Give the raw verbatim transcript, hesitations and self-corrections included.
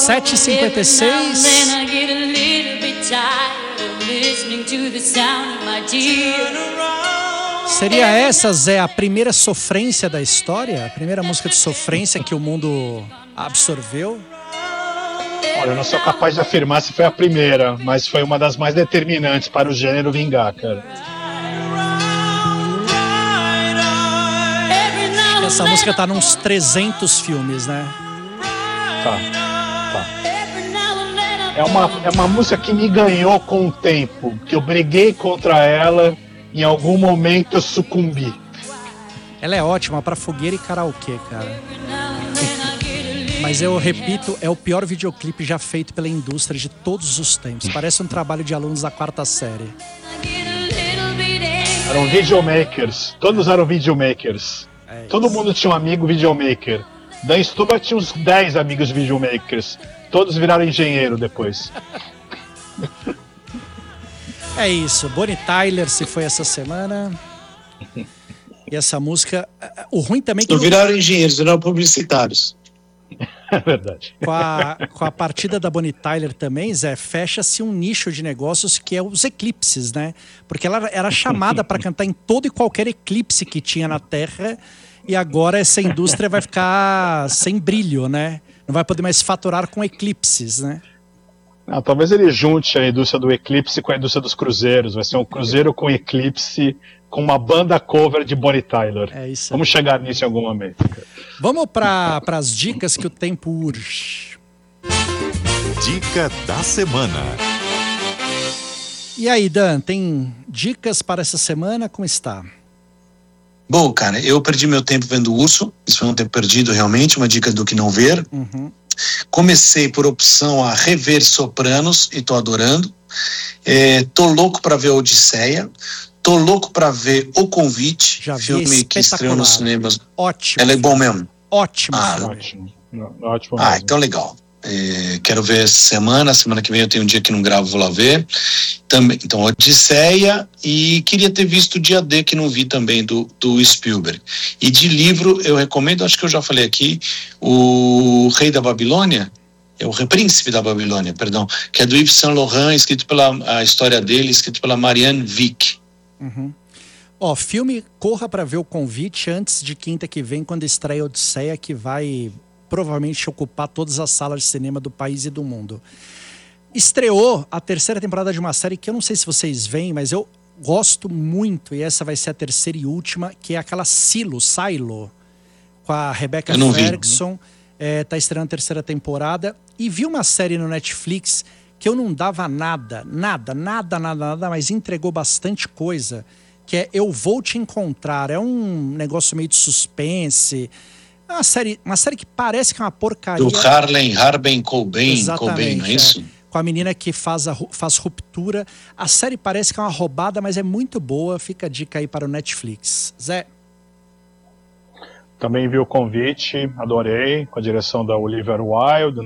sete e cinquenta e seis. Seria essa, Zé, a primeira sofrência da história? A primeira música de sofrência que o mundo absorveu? Olha, eu não sou capaz de afirmar se foi a primeira, mas foi uma das mais determinantes para o gênero vingar, cara. Essa música tá nos trezentos filmes, né? Tá, tá. É uma, é uma música que me ganhou com o tempo, que eu briguei contra ela, em algum momento eu sucumbi. Ela é ótima pra fogueira e karaokê, cara. Mas eu repito, é o pior videoclipe já feito pela indústria de todos os tempos. Parece um trabalho de alunos da quarta série. Eram videomakers, todos eram videomakers. É Todo mundo tinha um amigo videomaker. Dan Stuba tinha uns dez amigos videomakers. Todos viraram engenheiro depois. É isso, Bonnie Tyler se foi essa semana. E essa música... O ruim também... que não viraram engenheiros, viraram publicitários. É verdade. Com a, com a partida da Bonnie Tyler também, Zé, fecha-se um nicho de negócios que é os eclipses, né? Porque ela era chamada para cantar em todo e qualquer eclipse que tinha na Terra, e agora essa indústria vai ficar sem brilho, né? Não vai poder mais faturar com eclipses, né? Não, talvez ele junte a indústria do eclipse com a indústria dos cruzeiros. Vai ser um cruzeiro com eclipse, com uma banda cover de Bonnie Tyler. É isso. Vamos chegar nisso em algum momento, cara. Vamos para as dicas que o tempo urge. Dica da semana. E aí, Dan, tem dicas para essa semana? Como está? Bom, cara, eu perdi meu tempo vendo Urso. Isso foi um tempo perdido, realmente. Uma dica do que não ver. Uhum. Comecei por opção a rever Sopranos e tô adorando. É, tô louco para ver Odisseia. Tô louco pra ver O Convite, já vi, filme que estreou nos cinemas. Ótimo. Ela é bom mesmo? Ótimo. Ah, ótimo. Não, ótimo ah mesmo. então legal. É, quero ver essa semana. Semana que vem eu tenho um dia que não gravo, vou lá ver. Também, então, Odisseia. E queria ter visto o Dia D, que não vi também, do, do Spielberg. E de livro, eu recomendo, acho que eu já falei aqui, O Rei da Babilônia. É o Príncipe da Babilônia, perdão. Que é do Yves Saint Laurent, escrito pela, a história dele, escrito pela Marianne Vick. Uhum. Ó, filme, corra para ver O Convite antes de quinta que vem, quando estreia Odisseia, que vai provavelmente ocupar todas as salas de cinema do país e do mundo. Estreou a terceira temporada de uma série que eu não sei se vocês veem, mas eu gosto muito, e essa vai ser a terceira e última, que é aquela Silo, Silo, com a Rebecca Ferguson. É, tá estreando a terceira temporada. E vi uma série no Netflix que eu não dava nada, nada, nada, nada, nada, mas entregou bastante coisa, que é Eu Vou Te Encontrar. É um negócio meio de suspense. É uma série, uma série que parece que é uma porcaria. Do Harlan Harben Coben, Exatamente, Coben, não é isso? É. Com a menina que faz, a, faz ruptura. A série parece que é uma roubada, mas é muito boa. Fica a dica aí para o Netflix. Zé? Também vi O Convite, adorei, com a direção da Olivia Wilde,